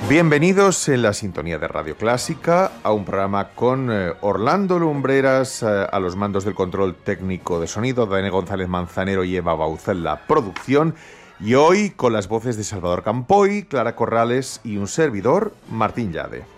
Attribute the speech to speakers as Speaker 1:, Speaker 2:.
Speaker 1: Bienvenidos en la sintonía de Radio Clásica a un programa con Orlando Lumbreras a los mandos del control técnico de sonido, Daniel González Manzanero y Eva Bauza en la producción, y hoy con las voces de Salvador Campoy, Clara Corrales y un servidor, Martín Llade.